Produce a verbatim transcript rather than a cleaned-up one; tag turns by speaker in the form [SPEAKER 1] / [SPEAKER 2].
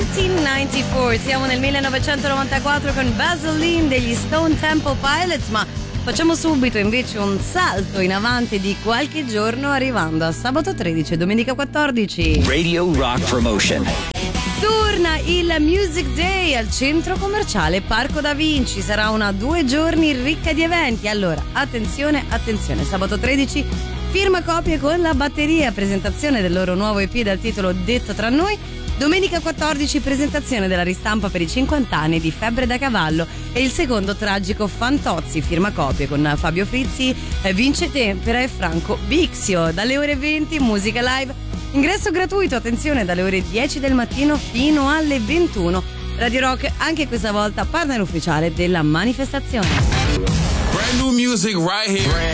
[SPEAKER 1] millenovecentonovantaquattro, siamo nel millenovecentonovantaquattro con Vaseline degli Stone Temple Pilots, ma facciamo subito invece un salto in avanti di qualche giorno arrivando a sabato tredici e domenica quattordici.
[SPEAKER 2] Radio Rock Promotion.
[SPEAKER 1] Torna il Music Day al centro commerciale Parco da Vinci, sarà una due giorni ricca di eventi. Allora, attenzione, attenzione, sabato tredici firma copie con la batteria, presentazione del loro nuovo E P dal titolo Detto tra noi. Domenica quattordici presentazione della ristampa per i cinquanta anni di Febbre da Cavallo e il secondo tragico Fantozzi, firma copie con Fabio Frizzi, Vince Tempera e Franco Bixio. Dalle ore venti musica live, ingresso gratuito, attenzione, dalle ore dieci del mattino fino alle ventuno. Radio Rock anche questa volta partner ufficiale della manifestazione.
[SPEAKER 3] Brand new music right here.